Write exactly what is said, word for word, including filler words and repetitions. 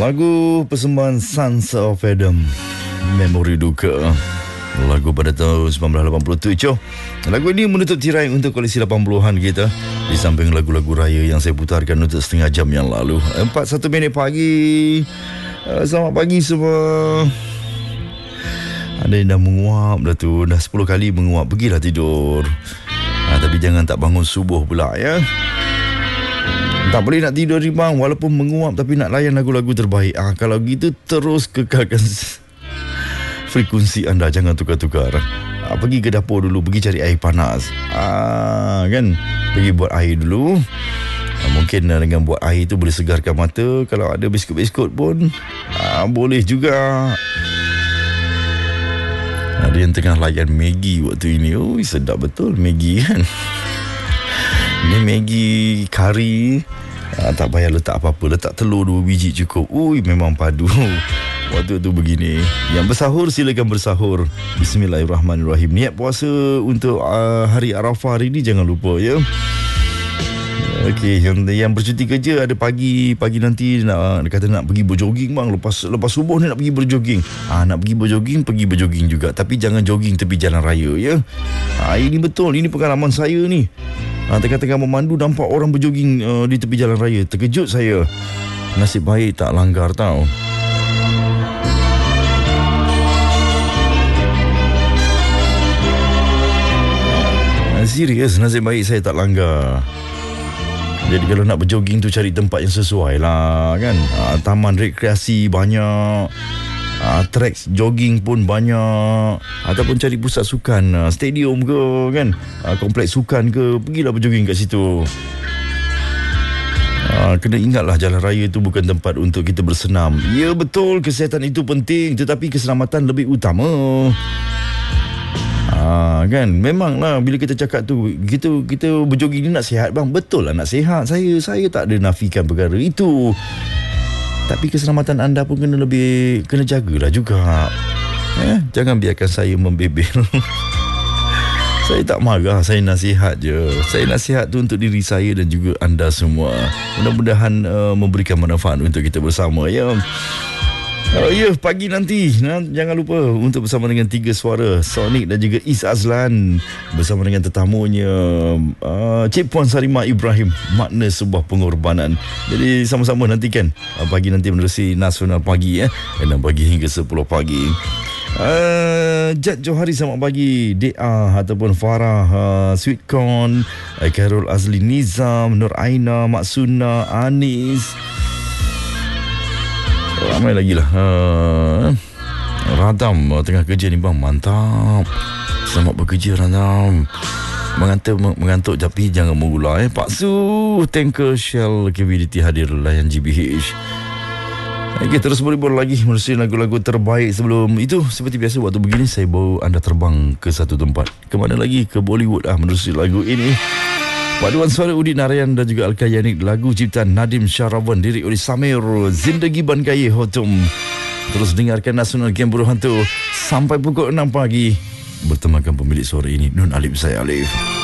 Lagu persembahan Sons of Adam, Memori Duka. Lagu pada tahun sembilan belas lapan puluh tujuh. Lagu ini menutup tirai untuk koleksi lapan puluhan kita, di samping lagu-lagu raya yang saya putarkan untuk setengah jam yang lalu. Empat satu minit pagi. Selamat pagi semua. Ada yang dah menguap dah tu, dah sepuluh kali menguap, pergilah tidur. ha, Tapi jangan tak bangun subuh pula ya. Tak boleh nak tidur ni bang, walaupun menguap tapi nak layan lagu-lagu terbaik. ah, Kalau gitu terus kekalkan frekuensi anda, jangan tukar-tukar. ah, Pergi ke dapur dulu, pergi cari air panas. ah, Kan, pergi buat air dulu. ah, Mungkin dengan buat air tu boleh segarkan mata. Kalau ada biskut-biskut pun ah, boleh juga. Ada yang tengah layan Maggi waktu ini. Oh, sedap betul Maggi kan. Ini Maggi kari. ah, Tak payah letak apa-apa, letak telur dua biji cukup. Ui, memang padu. Waktu tu begini. Yang bersahur silakan bersahur. Bismillahirrahmanirrahim. Niat puasa untuk uh, hari Arafah hari ni jangan lupa ya. Okey, yang yang bercuti kerja ada pagi pagi nanti nak kata nak pergi berjoging bang, lepas lepas subuh ni nak pergi berjoging. Ah nak pergi berjoging, pergi berjoging juga, tapi jangan jogging tepi jalan raya ya. Ah ini betul, ini pengalaman saya ni. Ah tengah-tengah memandu nampak orang berjoging uh, di tepi jalan raya. Terkejut saya. Nasib baik tak langgar tau. Ah, serius, nasib baik saya tak langgar. Jadi kalau nak berjoging tu cari tempat yang sesuai lah kan. ah, Taman rekreasi banyak, ah, tracks jogging pun banyak, ataupun cari pusat sukan, ah, stadium ke kan, ah, kompleks sukan ke, pergilah berjoging kat situ. ah, Kena ingatlah jalan raya tu bukan tempat untuk kita bersenam. Ya betul, kesihatan itu penting, tetapi keselamatan lebih utama. Ah, kan memanglah bila kita cakap tu kita kita berjoging ni nak sihat bang, betul lah nak sihat. Saya saya tak ada nafikan perkara itu. Tapi keselamatan anda pun kena lebih kena jagalah juga. Eh, jangan biarkan saya membebel. Saya tak marah, saya nasihat je. Saya nasihat tu untuk diri saya dan juga anda semua. Mudah-mudahan uh, memberikan manfaat untuk kita bersama ya. Oh ya, yeah, pagi nanti nah, jangan lupa untuk bersama dengan Tiga Suara, Sonic dan juga Is Azlan, bersama dengan tetamunya uh, Cik Puan Sarimah Ibrahim, Makna Sebuah Pengorbanan. Jadi sama-sama nantikan uh, pagi nanti menerusi Nasional Pagi ya, enam pagi hingga sepuluh pagi. Uh, Jad Johari selamat pagi. D A ataupun Farah, uh, Sweet Corn, uh, Khairul Azli Nizam, Nur Aina, Maksuna, Anis, ramai lagi lah. uh, Radam uh, tengah kerja ni bang, mantap. Selamat bekerja Radam. Mengantuk, mengantuk tapi jangan mengular eh. Pak Su, Tanker Shell K V D T hadir layan G B H. Okay, terus boleh-boleh lagi menerusi lagu-lagu terbaik. Sebelum itu, seperti biasa waktu begini saya bawa anda terbang ke satu tempat. Ke mana lagi? Ke Bollywood lah menerusi lagu ini. Paduan suara Udin Narayan dan juga Alka Yanik, lagu ciptaan Nadim Syarawan, lirik oleh Samir, Zindagi Ban Kaya Hotum. Terus dengarkan Nasional Game Buruh Hantu sampai pukul enam pagi. Bertemakan pemilik suara ini, Nun Alif, saya Alif.